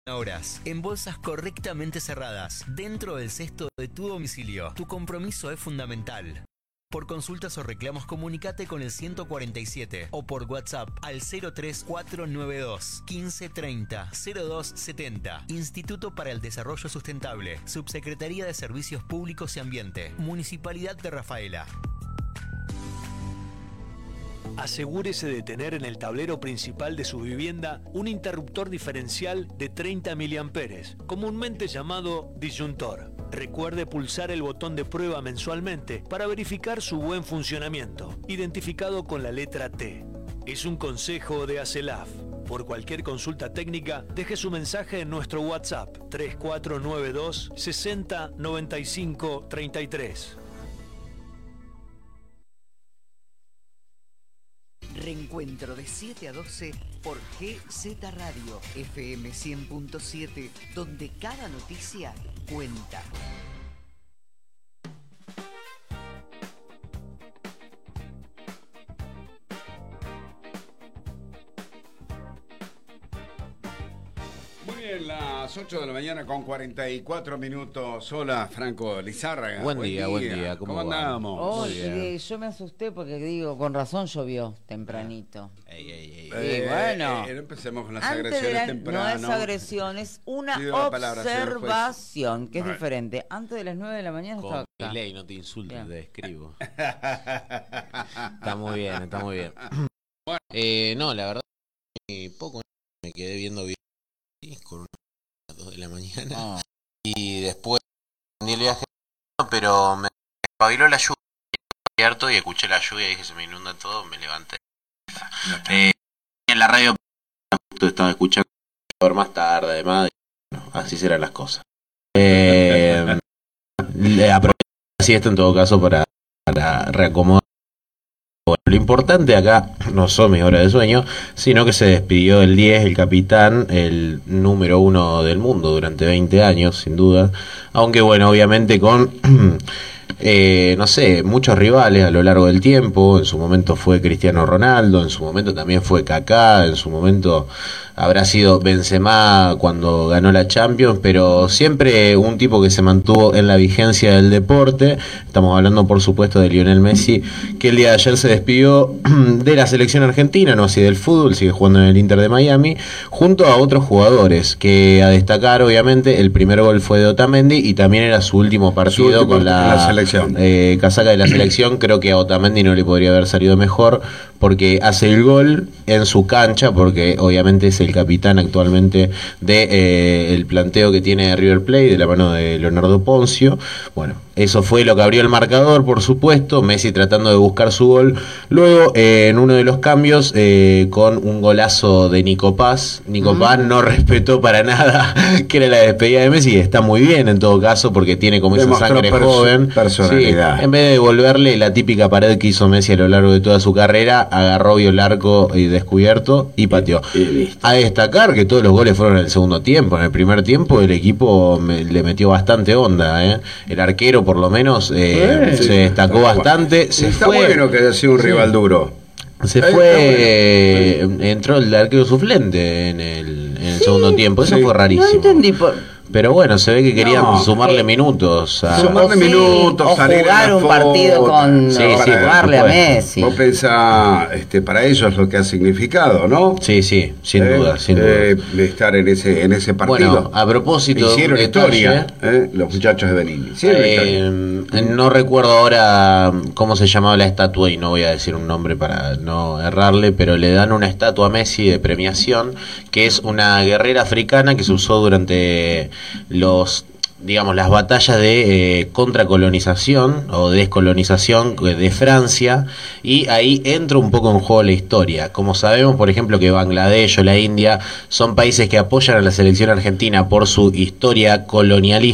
horas, en bolsas correctamente cerradas, dentro del cesto de tu domicilio. Tu compromiso es fundamental. Por consultas o reclamos, comunicate con el 147 o por WhatsApp al 03492 1530 0270. Instituto para el Desarrollo Sustentable, Subsecretaría de Servicios Públicos y Ambiente, Municipalidad de Rafaela. Asegúrese de tener en el tablero principal de su vivienda un interruptor diferencial de 30 mA, comúnmente llamado disyuntor. Recuerde pulsar el botón de prueba mensualmente para verificar su buen funcionamiento, identificado con la letra T. Es un consejo de ACELAF. Por cualquier consulta técnica, deje su mensaje en nuestro WhatsApp 3492 60 95 33. Reencuentro de 7 a 12 por GZ Radio, FM 100.7, donde cada noticia cuenta. Muy bien, las 8 de la mañana con 44 minutos. Hola, Franco Lizárraga. Buen día. ¿Cómo andamos? Yo me asusté porque digo, con razón llovió tempranito. Bueno, no empecemos con las agresiones tempranas. No es agresión, es una observación, que es diferente. Antes de las 9 de la mañana estaba acá. Con mi ley, no te insultes, te describo. Está muy bien. Bueno. No, la verdad, poco me quedé viendo videos con una a las 2 de la mañana y después di el viaje, pero me espabiló la lluvia abierto y escuché la lluvia y dije se me inunda todo, me levanté. En la radio estaba escuchando más tarde, además, así serán las cosas. Le aproveché la siesta en todo caso para reacomodar. Bueno, lo importante acá no son mis horas de sueño, sino que se despidió el 10, el capitán, el número 1 del mundo durante 20 años, sin duda. Aunque bueno, obviamente con, no sé, muchos rivales a lo largo del tiempo. En su momento fue Cristiano Ronaldo, en su momento también fue Kaká, en su momento habrá sido Benzema cuando ganó la Champions, pero siempre un tipo que se mantuvo en la vigencia del deporte. Estamos hablando, por supuesto, de Lionel Messi, que el día de ayer se despidió de la selección argentina, no así del fútbol, sigue jugando en el Inter de Miami, junto a otros jugadores, que a destacar, obviamente, el primer gol fue de Otamendi y también era su último partido con la selección. Casaca de la selección. Creo que a Otamendi no le podría haber salido mejor, porque hace el gol en su cancha, porque obviamente es el capitán actualmente de el planteo que tiene River Plate, de la mano de Leonardo Poncio. Bueno, eso fue lo que abrió el marcador, por supuesto, Messi tratando de buscar su gol. Luego, en uno de los cambios, con un golazo de Nico Paz. Nico Paz no respetó para nada que era la despedida de Messi, y está muy bien en todo caso, porque tiene como esa sangre joven. Personalidad. Sí, en vez de devolverle la típica pared que hizo Messi a lo largo de toda su carrera, agarró, vio el arco y descubierto y pateó. A destacar que todos los goles fueron en el segundo tiempo. En el primer tiempo el equipo le metió bastante onda. El arquero, por lo menos, se destacó bastante. Está bueno que haya sido un rival duro. Se fue, entró el arquero suplente en el segundo tiempo. Eso fue rarísimo. No entendí pero bueno, se ve que querían sumarle minutos. Sumarle minutos, o jugar un partido con jugarle a Messi. Vos pensás, para ellos lo que ha significado, ¿no? Sí, sin duda. De estar en ese partido. Bueno, a propósito, hicieron historia, los muchachos de Benini. No recuerdo ahora cómo se llamaba la estatua y no voy a decir un nombre para no errarle, pero le dan una estatua a Messi de premiación, que es una guerrera africana que se usó durante las batallas de contracolonización o descolonización de Francia, y ahí entra un poco en juego la historia. Como sabemos, por ejemplo, que Bangladesh o la India son países que apoyan a la selección argentina por su historia colonialista.